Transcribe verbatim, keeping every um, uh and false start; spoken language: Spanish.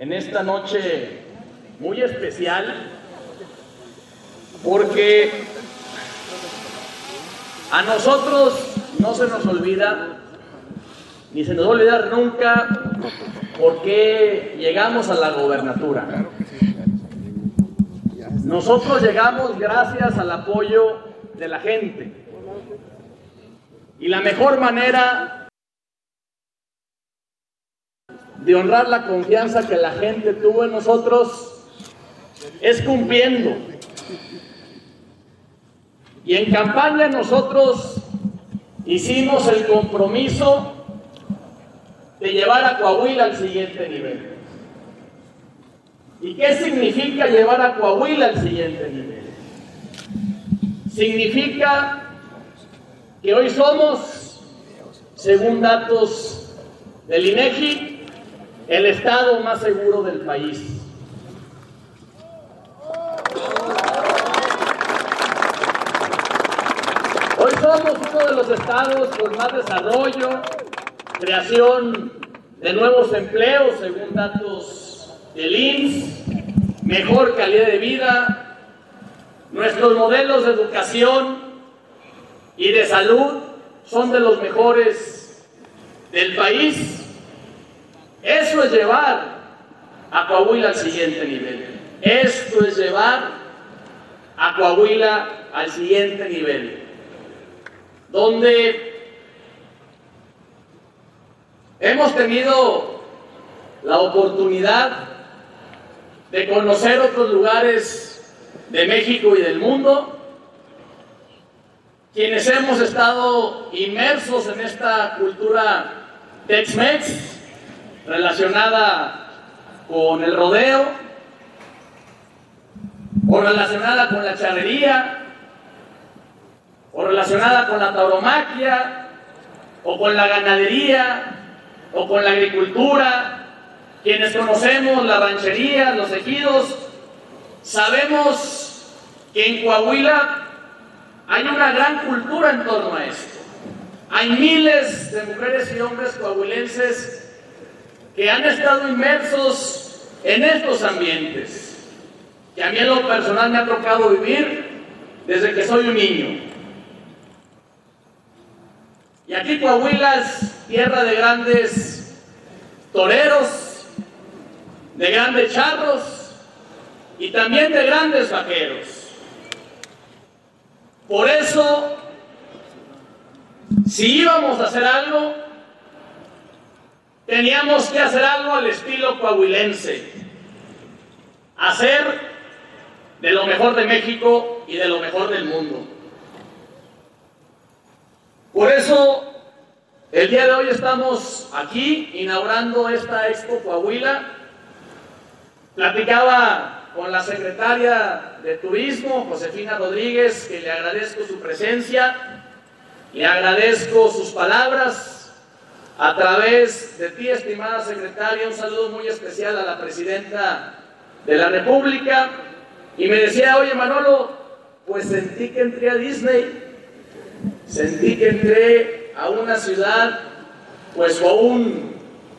en esta noche muy especial, porque a nosotros no se nos olvida, ni se nos va a olvidar nunca, por qué llegamos a la gobernatura. Nosotros llegamos gracias al apoyo de la gente. Y la mejor manera de honrar la confianza que la gente tuvo en nosotros es cumpliendo. Y en campaña nosotros hicimos el compromiso de llevar a Coahuila al siguiente nivel. ¿Y qué significa llevar a Coahuila al siguiente nivel? Significa que hoy somos, según datos del INEGI, el estado más seguro del país. Hoy somos uno de los estados con más desarrollo, creación de nuevos empleos, según datos del I M S S, mejor calidad de vida, nuestros modelos de educación y de salud son de los mejores del país. Eso es llevar a Coahuila al siguiente nivel. Esto es llevar a Coahuila al siguiente nivel, donde hemos tenido la oportunidad de conocer otros lugares de México y del mundo, quienes hemos estado inmersos en esta cultura Tex-Mex relacionada con el rodeo, o relacionada con la charrería, o relacionada con la tauromaquia, o con la ganadería, o con la agricultura. Quienes conocemos la ranchería, los ejidos, sabemos que en Coahuila hay una gran cultura en torno a esto. Hay miles de mujeres y hombres coahuilenses que han estado inmersos en estos ambientes, que a mí en lo personal me ha tocado vivir desde que soy un niño. Y aquí Coahuila es tierra de grandes toreros, de grandes charros y también de grandes vaqueros. Por eso, si íbamos a hacer algo, teníamos que hacer algo al estilo coahuilense, hacer de lo mejor de México y de lo mejor del mundo. Por eso, el día de hoy estamos aquí inaugurando esta Expo Coahuila. Platicaba con la secretaria de Turismo, Josefina Rodríguez, que le agradezco su presencia, le agradezco sus palabras. A través de ti, estimada secretaria, un saludo muy especial a la presidenta de la República. Y me decía, oye Manolo, pues sentí que entré a Disney, sentí que entré a una ciudad, pues con un